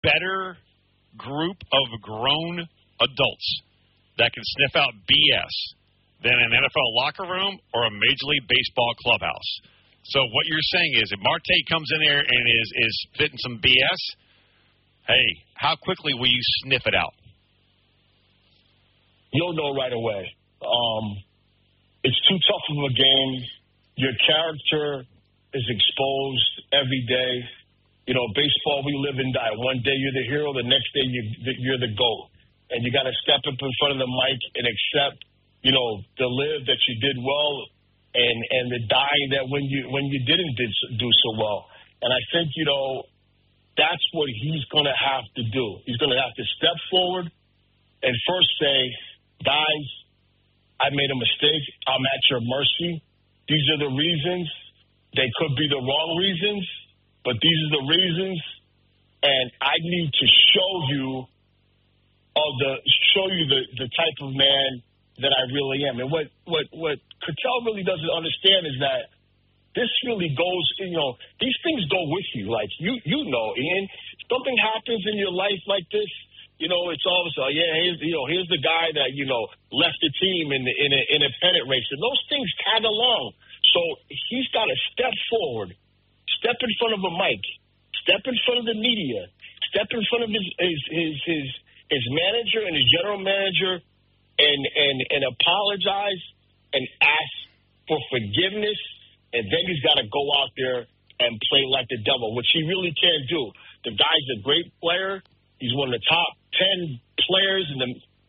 better group of grown adults that can sniff out BS than an NFL locker room or a Major League Baseball clubhouse. So what you're saying is if Marte comes in there and is spitting some BS, hey, how quickly will you sniff it out? You'll know right away. It's too tough of a game. Your character is exposed every day. You know, baseball, we live and die. One day you're the hero, the next day you're the GOAT. And you got to step up in front of the mic and accept, you know, the live that you did well and the die that when you didn't do so well. And I think, you know, that's what he's going to have to do. He's going to have to step forward and first say, guys, I made a mistake. I'm at your mercy. These are the reasons. They could be the wrong reasons, but these are the reasons. And I need to show you the type of man that I really am. And what Cattell really doesn't understand is that this really goes, you know, these things go with you. Like, you know, Ian, something happens in your life like this, you know, it's all of a sudden, here's the guy that, you know, left the team in a pennant race. And those things tag along. So he's got to step forward, step in front of a mic, step in front of the media, step in front of his manager and his general manager and apologize and ask for forgiveness. And then he's got to go out there and play like the devil, which he really can't do. The guy's a great player. He's one of the top 10 players in the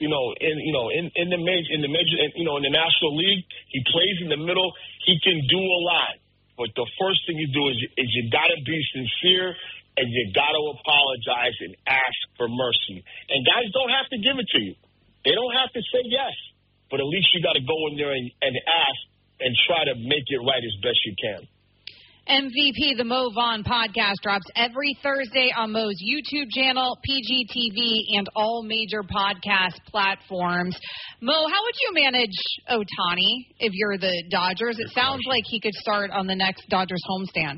National League. He plays in the middle. He can do a lot. But the first thing you do is you got to be sincere and you got to apologize and ask for mercy. And guys don't have to give it to you. They don't have to say yes. But at least you got to go in there and ask and try to make it right as best you can. MVP, the Mo Vaughn podcast, drops every Thursday on Mo's YouTube channel, PGTV, and all major podcast platforms. Mo, how would you manage Ohtani if you're the Dodgers? It sounds like he could start on the next Dodgers homestand.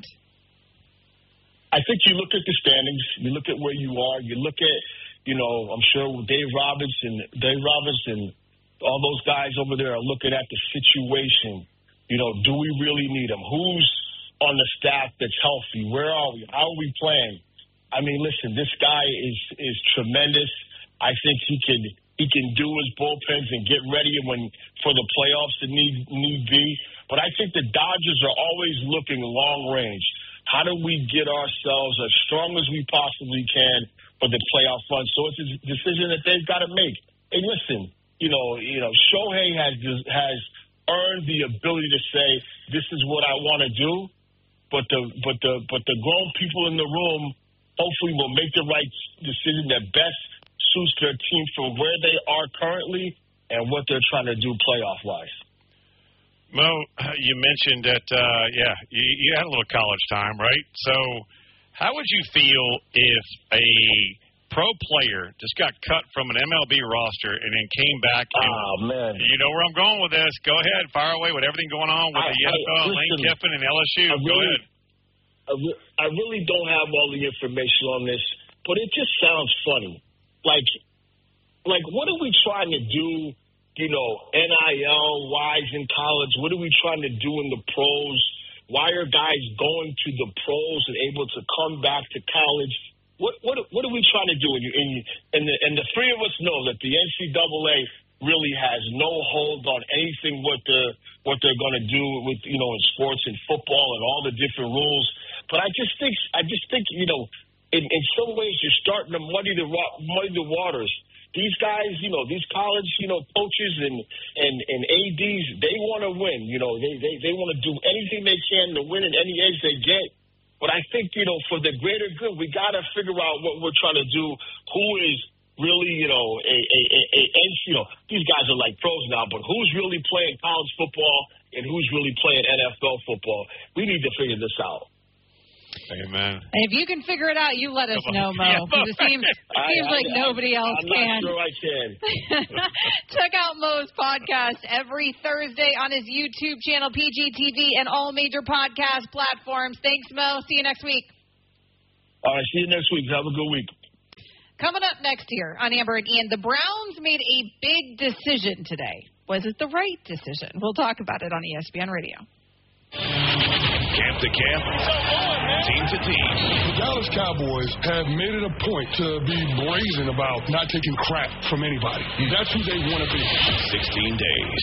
I think you look at the standings, you look at where you are, you look at, you know, I'm sure Dave Roberts, all those guys over there are looking at the situation. You know, do we really need him? Who's on the staff that's healthy? Where are we? How are we playing? I mean, listen, this guy is tremendous. I think he can do his bullpens and get ready for the playoffs if need be. But I think the Dodgers are always looking long range. How do we get ourselves as strong as we possibly can for the playoff run? So it's a decision that they've got to make. And listen, you know, Shohei has earned the ability to say, this is what I want to do. But the grown people in the room hopefully will make the right decision that best suits their team from where they are currently and what they're trying to do playoff-wise. Mo, you mentioned that, you had a little college time, right? So how would you feel if a pro player just got cut from an MLB roster and then came back and, man. You know where I'm going with this. Go ahead, fire away with everything going on with the NFL, Lane Kiffin, and LSU. Go ahead. I really don't have all the information on this, but it just sounds funny. Like what are we trying to do, you know, NIL-wise in college? What are we trying to do in the pros? Why are guys going to the pros and able to come back to college? What are we trying to do? And the three of us know that the NCAA really has no hold on anything what they're going to do with, you know, in sports and football and all the different rules. But I just think you know, in some ways you're starting to muddy the waters. These guys, you know, these college, you know, coaches and ADs, they want to win. You know, they want to do anything they can to win in any edge they get. But I think, you know, for the greater good, we got to figure out what we're trying to do. Who is really, you know, you know, these guys are like pros now, but who's really playing college football and who's really playing NFL football? We need to figure this out. Amen. And if you can figure it out, you let us know, Mo. Because it seems like nobody else can. I'm not sure I can. Check out Mo's podcast every Thursday on his YouTube channel, PGTV, and all major podcast platforms. Thanks, Mo. See you next week. All right, see you next week. Have a good week. Coming up next year on Amber and Ian, the Browns made a big decision today. Was it the right decision? We'll talk about it on ESPN Radio. Camp to camp, team to team. The Dallas Cowboys have made it a point to be brazen about not taking crap from anybody. That's who they want to be. 16 days,